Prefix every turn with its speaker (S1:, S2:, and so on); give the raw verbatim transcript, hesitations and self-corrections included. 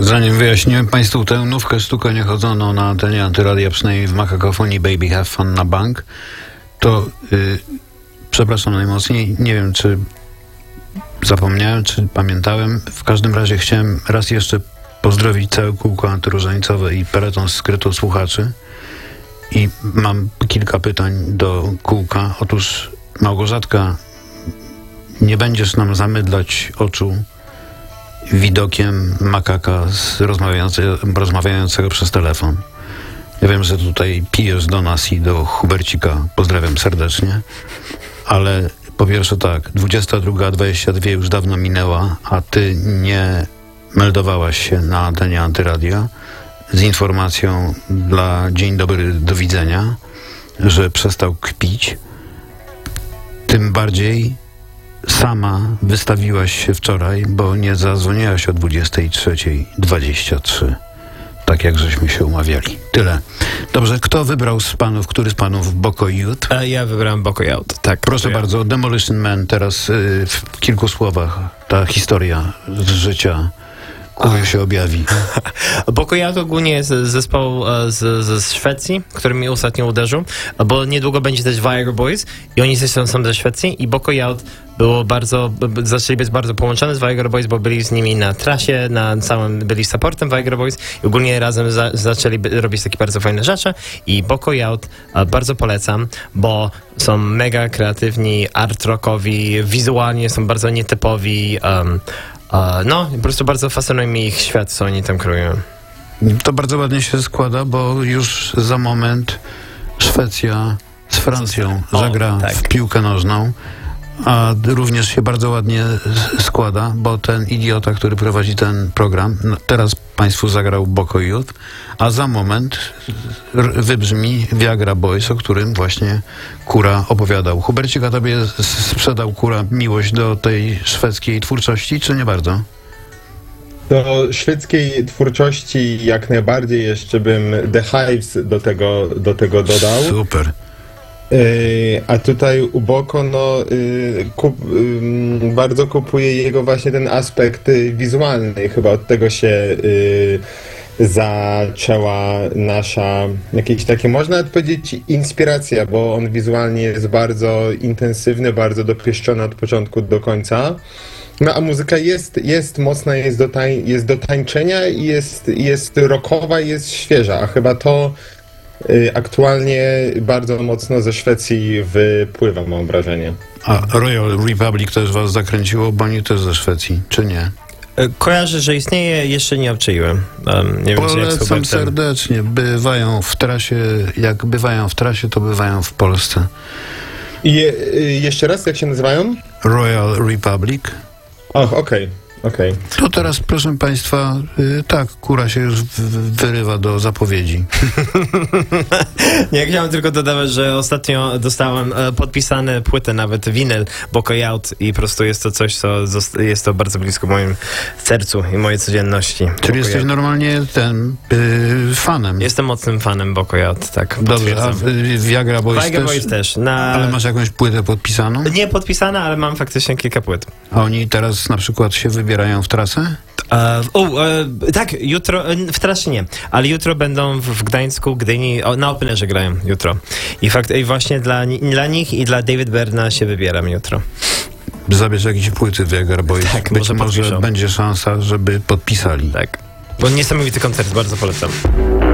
S1: Zanim wyjaśniłem Państwu tę nówkę sztukę niechodzoną na antenie Antyradia, przynajmniej w Makakofonii Baby Have Fun na bank, to yy, przepraszam najmocniej, nie wiem czy zapomniałem, czy pamiętałem. W każdym razie chciałem raz jeszcze pozdrowić całe kółko antyróżańcowe i peleton skrytu słuchaczy. I mam kilka pytań do kółka. Otóż, Małgorzatka, nie będziesz nam zamydlać oczu widokiem makaka z rozmawiającego, rozmawiającego przez telefon. Ja wiem, że tutaj pijesz do nas i do Hubercika. Pozdrawiam serdecznie. Ale po pierwsze tak, dwudziesta druga dwadzieścia dwa już dawno minęła, a ty nie meldowałaś się na antenie Antyradia z informacją dla dzień dobry, do widzenia, że przestał kpić. Tym bardziej sama wystawiłaś się wczoraj, bo nie zadzwoniłaś o dwudziestej trzeciej dwadzieścia trzy. Tak jak żeśmy się umawiali. Tyle. Dobrze, kto wybrał z panów, który z panów Boko Youth?
S2: A ja wybrałem Boko Youth, tak.
S1: Proszę bardzo, Demolition Man, teraz y, w kilku słowach ta historia z życia Kury się objawi.
S2: Boko Youth ogólnie jest zespoł z, z Szwecji, który mnie ostatnio uderzył, bo niedługo będzie też Viagra Boys i oni też są, są ze Szwecji i Boko Youth było bardzo, zaczęli być bardzo połączone z Viagra Boys, bo byli z nimi na trasie, na całym, byli supportem Viagra Boys i ogólnie razem za, zaczęli robić takie bardzo fajne rzeczy i Boko Youth bardzo polecam, bo są mega kreatywni, art rockowi, wizualnie są bardzo nietypowi, um, Uh, no, po prostu bardzo fascynuje mnie ich świat, co oni tam kreują.
S1: To bardzo ładnie się składa, bo już za moment Szwecja z Francją o, zagra tak. w piłkę nożną, a również się bardzo ładnie składa, bo ten idiota, który prowadzi ten program, no, teraz Państwu zagrał Boko Youth, a za moment wybrzmi Viagra Boys, o którym właśnie Kura opowiadał. Hubercik, a tobie sprzedał Kura miłość do tej szwedzkiej twórczości, czy nie bardzo?
S3: Do szwedzkiej twórczości jak najbardziej, jeszcze bym The Hives do tego, do tego dodał.
S1: Super.
S3: Yy, a tutaj u Boko, no, yy, kup, yy, bardzo kupuje jego właśnie ten aspekt yy, wizualny. Chyba od tego się yy, zaczęła nasza, jakieś takie, można nawet powiedzieć, inspiracja, bo on wizualnie jest bardzo intensywny, bardzo dopieszczony od początku do końca. No a muzyka jest, jest mocna, jest do, tań, jest do tańczenia i jest, jest rockowa i jest świeża, a chyba to aktualnie bardzo mocno ze Szwecji wypływa, mam wrażenie.
S1: A Royal Republic też was zakręciło, bo oni też ze Szwecji, czy nie?
S2: Kojarzę, że istnieje, jeszcze nie obczaiłem. Um, nie
S1: Polecam wiem, serdecznie. Bywają w trasie, jak bywają w trasie, to bywają w Polsce.
S3: I je, jeszcze raz, jak się nazywają?
S1: Royal Republic.
S3: Och, okej. Okay. Okay.
S1: To teraz, proszę Państwa, yy, tak, Kura się już w- wyrywa do zapowiedzi.
S2: Nie, chciałem tylko dodawać, że ostatnio dostałem e, podpisane płytę, nawet winyl Boko Youth i po prostu jest to coś, co zost- jest to bardzo blisko moim sercu i mojej codzienności.
S1: Czyli
S2: Boko
S1: jesteś
S2: Youth.
S1: normalnie ten yy, fanem.
S2: Jestem mocnym fanem Boko Youth, tak.
S1: Dobrze, a yy, Viagra Boys
S2: Viagra
S1: też?
S2: Boys też. Na...
S1: Ale masz jakąś płytę podpisaną?
S2: Nie podpisana, ale mam faktycznie kilka płyt.
S1: A oni teraz na przykład się wybierają w trasę?
S2: E, o, e, tak, jutro, e, w trasie nie, ale jutro będą w, w Gdańsku, Gdyni, o, na Openerze grają jutro. I, fakt, i właśnie dla, dla nich i dla David Berna się wybieram jutro.
S1: Zabierz jakieś płyty Viagra Boys.
S2: Tak,
S1: Być
S2: może
S1: może
S2: podpiszą.
S1: będzie szansa, żeby podpisali.
S2: Tak, bo niesamowity koncert, bardzo polecam.